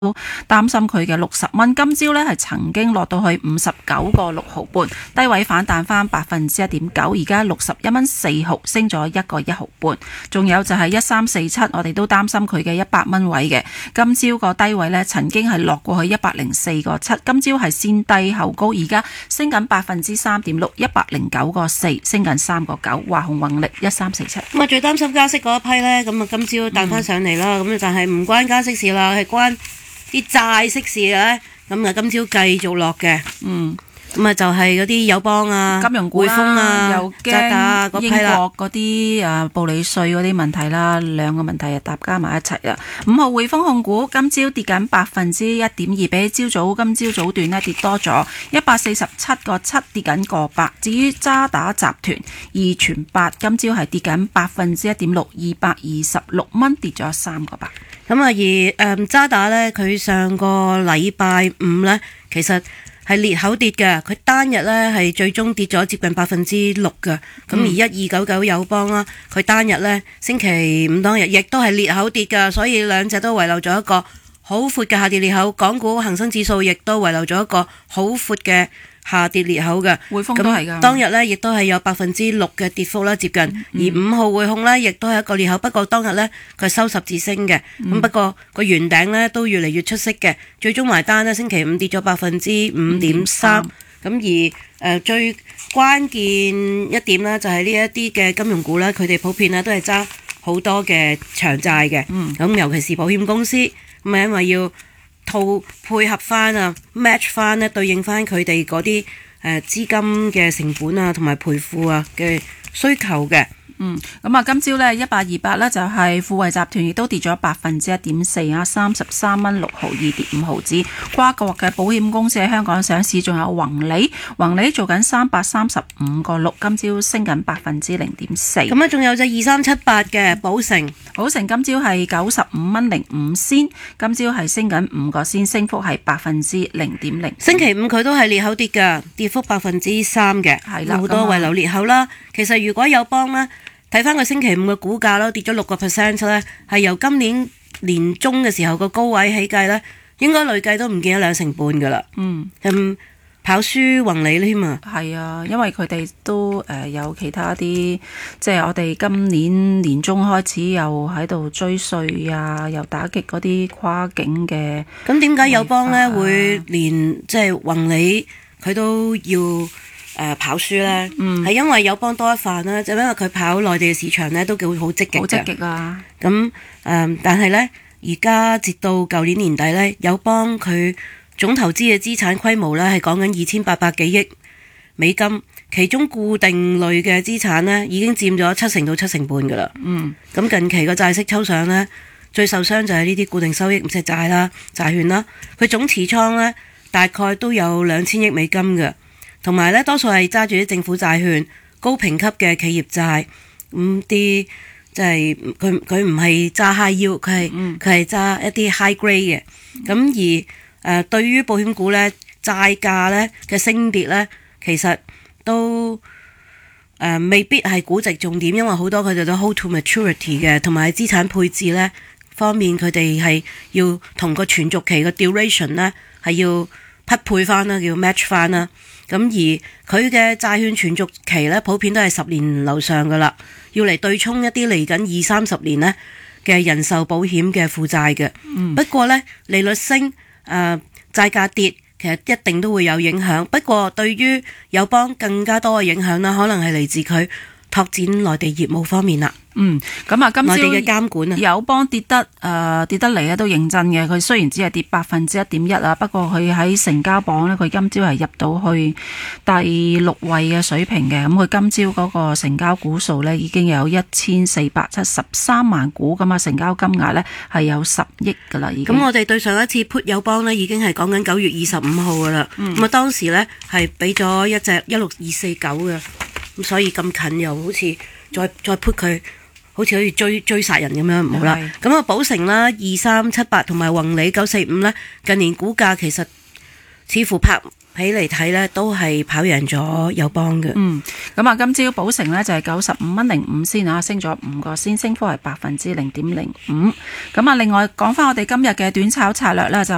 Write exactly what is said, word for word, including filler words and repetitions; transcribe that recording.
都擔心佢嘅六十蚊，今朝呢係曾經落到去五十九個六毫半，低位反彈翻百分之一點九，而家六十一蚊四毫，升咗一個一毫半。仲有就係一三四七，我哋都擔心佢嘅一百蚊位嘅，今朝個低位呢曾經係落過去一百零四個七，今朝係先低後高，而家升緊百分之三點六，一百零九個四，升緊三個九。華虹宏力一三四七。 咁啊，最擔心加息嗰一批呢，咁啊今朝彈翻上嚟啦，咁、嗯、但係唔關加息事啦，係關啲債息事咧，咁啊今朝繼續落嘅，嗯，咁啊就係嗰啲友邦啊、 金融股啦、 匯豐啊、 又渣打驚英國嗰啲啊暴利稅嗰啲問題啦，兩個問題啊搭加埋一齊啦。五號匯豐控股今朝跌緊百分之一點二，比起朝早今朝早段呢跌多咗一百四十七個七，跌緊個八。至於渣打集團二全八今朝係跌緊百分之一點六，二百二十六蚊，跌咗三個八。 咁啊，而誒、嗯、渣打呢，佢上個禮拜五呢，其實係裂口跌嘅，佢單日呢係最終跌咗接近百分之六嘅。咁、嗯、而一二九九友邦啦，佢單日呢星期五當日亦都係裂口跌嘅，所以兩隻都遺留咗一個好闊嘅下跌裂口。港股恒生指數亦都遺留咗一個好闊嘅下跌裂口嘅， 匯豐都係㗎。 當日呢亦都係有百分之六嘅跌幅啦，接近。嗯、而五號匯控呢亦都係一個裂口，不過當日呢，佢收十字升嘅，咁、嗯、不過個圓頂呢都越嚟越出色嘅，最終埋單呢星期五跌咗百分之五點三。咁而誒、呃、最關鍵一點呢，就係呢一啲嘅金融股呢，佢哋普遍呢都係揸好多嘅長債嘅，咁、嗯、尤其是保險公司，咁啊因為要套配合翻啊 match 翻咧，對應翻佢哋嗰啲誒資金嘅成本啊，同埋賠付啊嘅需求嘅。 嗯，咁啊，今朝呢，一八二八呢，就係富衛集團亦都跌咗百分之一點四啊，三十三蚊六毫二，跌五毫子。跨國嘅保險公司喺香港上市，仲有宏利，宏利做緊三百三十五個六，今朝升緊百分之零點四。 咁啊，仲有隻二三七八嘅寶城， 寶城今朝係九十五蚊零五仙，今朝係升緊五個仙，升幅係百分之零點零。 星期五佢都係裂口跌㗎，跌幅百分之三嘅，係啦，好多遺留裂口啦。其實如果有幫呢。睇翻個星期五嘅股價咯，跌咗六個 percent 咧，係由今年年中嘅時候個高位起計咧，應該累計都唔見咗兩成半噶啦。嗯，咁跑輸宏利添啊。 係啊，因為佢哋都誒、呃、有其他啲，即係我哋今年年中開始又喺度追稅啊，又打擊嗰啲跨境嘅。 咁點解友邦咧會連即係宏利佢都要？誒、呃、跑輸咧，係、嗯、因為友邦多一範啦，就因為佢跑內地嘅市場咧都幾好積極嘅，好積極啊！咁誒、呃，但係咧，而家截到舊年年底咧，友邦佢總投資嘅資產規模咧係講緊二千八百幾億美金，其中固定類嘅資產咧已經佔咗七成到七成半噶啦。嗯，咁近期個債息抽上咧，最受傷就係呢啲固定收益即係債啦、債券啦，佢總持倉咧大概都有兩千億美金嘅。同埋咧，多數係揸住啲政府債券、高評級嘅企業債，咁啲即係佢佢唔係揸 high yield，佢係佢係揸一啲 high grade 嘅。咁、嗯、而誒、呃、對於保險股咧，債價咧嘅升跌咧，其實都誒、呃、未必係估值重點，因為好多佢哋都 hold to maturity 嘅，同埋資產配置咧方面，佢哋係要同個存續期嘅 duration 咧係要匹配翻啦，叫 match 翻啦。咁而佢嘅債券存續期咧，普遍都係十年樓上噶啦，要嚟對沖一啲嚟緊二三十年咧嘅人壽保險嘅負債嘅。嗯、不過咧，利率升，誒、呃、債價跌，其實一定都會有影響。不過對於友邦更加多嘅影響啦，可能係嚟自佢拓展內地業務方面啦。嗯，咁啊，今朝嘅監管啊， 友邦跌得誒、呃、跌得嚟咧都認真嘅。佢雖然只係跌百分之一點一啊，不過佢喺成交榜咧，佢今朝係入到去第六位嘅水平嘅。咁佢今朝嗰個成交股數咧已經有一千四百七十三萬股，咁啊成交金額咧係有十億噶啦。已經咁我哋對上一次 put 友邦咧已經係講緊九月二十五號噶啦。咁啊、嗯、當時咧係俾咗一隻一六二四九嘅，咁所以咁近又好似再再 put 佢。好似可以追追殺人咁樣，唔好啦。咁啊，寶城啦，二三七八同埋宏利九四五咧，近年股價其實似乎拍起嚟睇咧，都係跑贏咗友邦嘅。嗯，咁啊，今朝寶城咧就係九十五蚊零五仙啊，升咗五個仙，升幅係百分之零點零五。咁啊，另外講翻我哋今日嘅短炒策略咧就。